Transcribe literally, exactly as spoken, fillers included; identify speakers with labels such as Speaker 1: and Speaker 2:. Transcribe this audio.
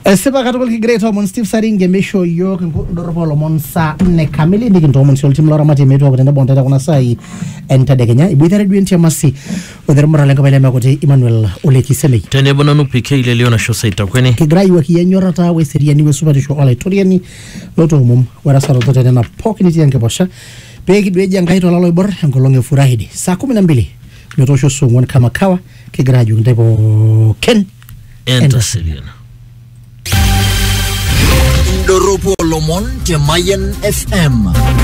Speaker 1: Sipa katukul kigreto mon Steve Saringe mesho yo ndoropo mon sa ne kamili ndikinto mon sol tim lora mati meto ko tenda bonta kuna sai enta de Kenya ibitare duentia masi odere morale ko bele makote Emmanuel Oleki Sele
Speaker 2: tene bona no P K ile leona show saita kwene
Speaker 1: kigrai wa kiyenyorata we seria ni we super show ala toriani loto mum wara saro to tena pokiniti yanke bosha pegi dweje ngaito lalo ibor ngolonge furahidi saa kumi na mbili meto show songwan kama kawa kigraju ndebo Ken
Speaker 2: enta Selena
Speaker 3: Doropo Lomon Mayan F M.